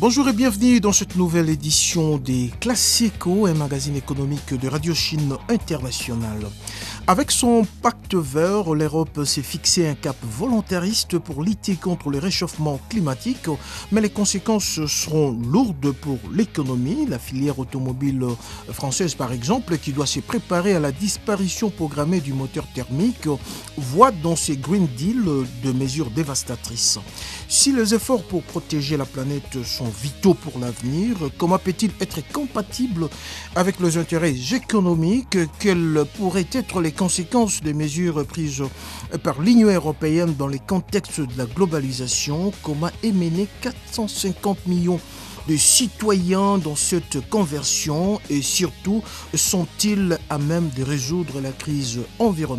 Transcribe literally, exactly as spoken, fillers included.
Bonjour et bienvenue dans cette nouvelle édition des Classico, un magazine économique de Radio Chine Internationale. Avec son pacte vert, l'Europe s'est fixé un cap volontariste pour lutter contre le réchauffement climatique, mais les conséquences seront lourdes pour l'économie. La filière automobile française, par exemple, qui doit se préparer à la disparition programmée du moteur thermique, voit dans ces Green Deal de mesures dévastatrices. Si les efforts pour protéger la planète sont vitaux pour l'avenir, comment peut-il être compatible avec les intérêts économiques? Quelles pourraient être les conséquences des mesures prises par l'Union européenne dans les contextes de la globalisation? Comment émener quatre cent cinquante millions de citoyens dans cette conversion et surtout, sont-ils à même de résoudre la crise environnementale?